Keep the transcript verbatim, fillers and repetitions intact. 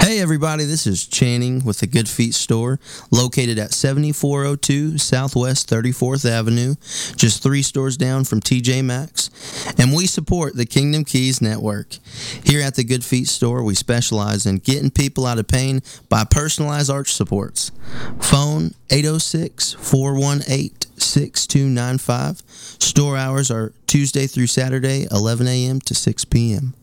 Hey everybody, this is Channing with the Good Feet store, located at seventy-four oh two Southwest thirty-fourth Avenue, just three stores down from T J Maxx, and we support the Kingdom Keys Network. Here at the Good Feet store, we specialize in getting people out of pain by personalized arch supports. Phone eight oh six, four one eight, six two nine five. Store hours are Tuesday through Saturday, eleven a.m. to six p.m.